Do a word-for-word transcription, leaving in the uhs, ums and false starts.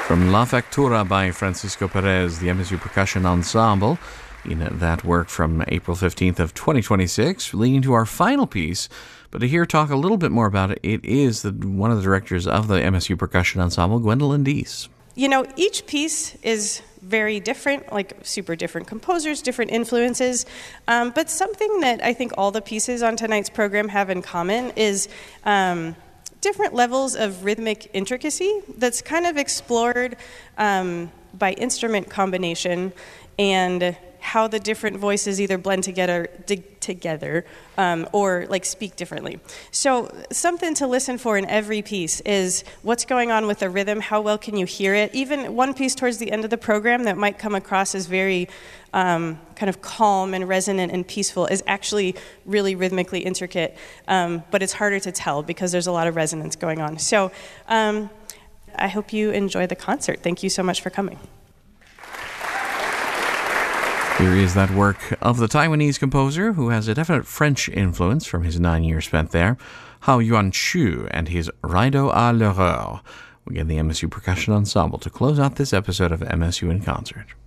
From La Factura by Francisco Perez, the M S U Percussion Ensemble, in that work from April fifteenth of twenty twenty-six, leading to our final piece. But to hear talk a little bit more about it, it is the, one of the directors of the M S U Percussion Ensemble, Gwendolyn Deese. You know, each piece is very different, like super different composers, different influences. Um, but something that I think all the pieces on tonight's program have in common is um, different levels of rhythmic intricacy that's kind of explored um, by instrument combination and how the different voices either blend together dig together um, or like speak differently. So something to listen for in every piece is what's going on with the rhythm, how well can you hear it. Even one piece towards the end of the program that might come across as very um, kind of calm and resonant and peaceful is actually really rhythmically intricate, um, but it's harder to tell because there's a lot of resonance going on. So um, I hope you enjoy the concert. Thank you so much for coming. Here is that work of the Taiwanese composer who has a definite French influence from his nine years spent there, Hao Yuan-Chu and his Rideau à l'Horreur. We get the M S U Percussion Ensemble to close out this episode of M S U in Concert.